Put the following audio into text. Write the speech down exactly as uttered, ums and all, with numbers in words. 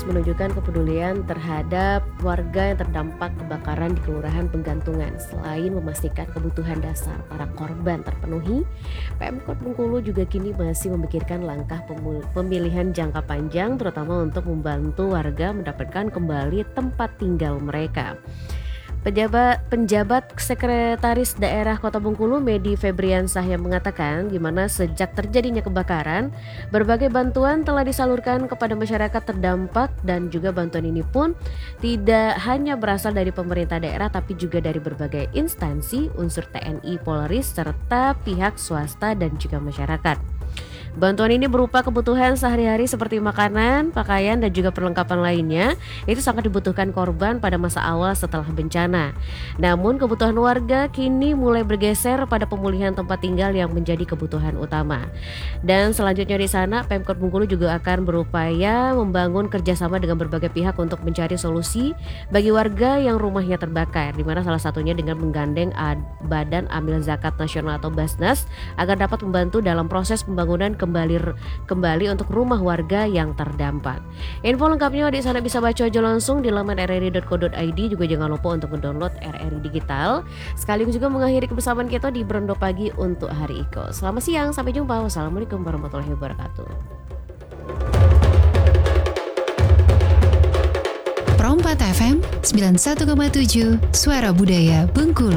menunjukkan kepedulian terhadap warga yang terdampak kebakaran di Kelurahan Penggantungan. Selain memastikan kebutuhan dasar para korban terpenuhi, Pemkot Bengkulu juga kini masih memikirkan langkah pemul- pemilihan jangka panjang terutama untuk membantu warga mendapatkan kembali tempat tinggal mereka. Pejabat penjabat Sekretaris Daerah Kota Bengkulu Medi Febriansah yang mengatakan gimana sejak terjadinya kebakaran, berbagai bantuan telah disalurkan kepada masyarakat terdampak dan juga bantuan ini pun tidak hanya berasal dari pemerintah daerah tapi juga dari berbagai instansi, unsur T N I, Polri serta pihak swasta dan juga masyarakat. Bantuan ini berupa kebutuhan sehari-hari seperti makanan, pakaian, dan juga perlengkapan lainnya. Itu sangat dibutuhkan korban pada masa awal setelah bencana. Namun kebutuhan warga kini mulai bergeser pada pemulihan tempat tinggal yang menjadi kebutuhan utama. Dan selanjutnya di sana, Pemkot Bengkulu juga akan berupaya membangun kerjasama dengan berbagai pihak untuk mencari solusi bagi warga yang rumahnya terbakar, di mana salah satunya dengan menggandeng Badan Amil Zakat Nasional atau Basnas agar dapat membantu dalam proses pembangunan kembali kembali untuk rumah warga yang terdampak. Info lengkapnya di sana bisa baca aja langsung di laman r r i dot co dot i d. Juga jangan lupa untuk mendownload R R I Digital. Sekaligus juga mengakhiri kebersamaan kita di Berendo Pagi untuk hari Iko. Selamat siang, sampai jumpa. Wassalamualaikum warahmatullahi wabarakatuh. Pro empat F M sembilan puluh satu koma tujuh Suara Budaya Bengkulu.